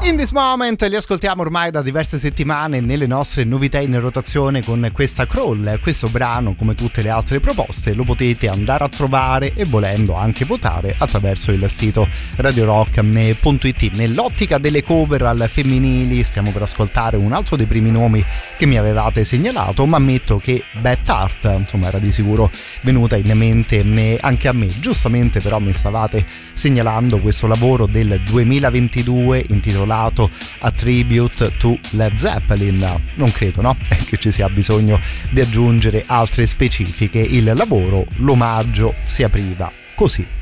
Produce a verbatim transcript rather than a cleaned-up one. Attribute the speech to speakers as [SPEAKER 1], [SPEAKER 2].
[SPEAKER 1] In This Moment li ascoltiamo ormai da diverse settimane nelle nostre novità in rotazione con questa Crawl. Questo brano, come tutte le altre proposte, lo potete andare a trovare e volendo anche votare attraverso il sito radio rock punto it. Nell'ottica delle cover al femminili stiamo per ascoltare un altro dei primi nomi che mi avevate segnalato, ma ammetto che Beth Hart, insomma, era di sicuro venuta in mente anche a me. Giustamente però mi stavate segnalando questo lavoro del duemilaventidue intitolato A Tribute to Led Zeppelin. Non credo, no? Che ci sia bisogno di aggiungere altre specifiche. Il lavoro, l'omaggio, si apriva così.